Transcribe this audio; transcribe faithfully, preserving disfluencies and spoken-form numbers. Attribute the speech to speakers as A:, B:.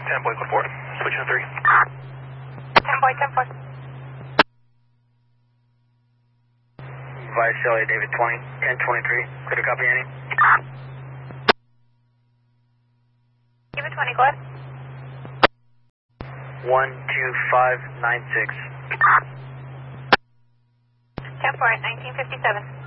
A: ten point four. Switching to three.
B: ten point ten four.
C: Vice L A David twenty, ten twenty-three. Could you copy any?
B: David twenty, go ahead.
C: one two five nine six.
B: ten four, nineteen fifty-seven.